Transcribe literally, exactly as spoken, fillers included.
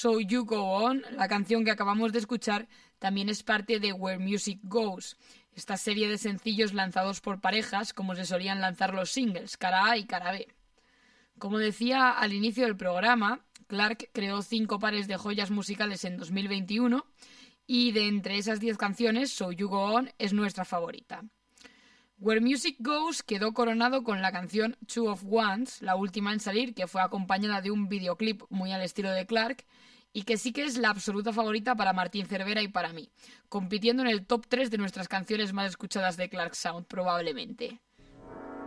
So You Go On, la canción que acabamos de escuchar, también es parte de Where Music Goes, esta serie de sencillos lanzados por parejas como se solían lanzar los singles, cara A y cara B. Como decía al inicio del programa, Clark creó cinco pares de joyas musicales en dos mil veintiuno y de entre esas diez canciones, So You Go On es nuestra favorita. Where Music Goes quedó coronado con la canción Two of Ones, la última en salir, que fue acompañada de un videoclip muy al estilo de Clark y que sí que es la absoluta favorita para Martín Cervera y para mí, compitiendo en el top tres de nuestras canciones más escuchadas de Clark Sound, probablemente.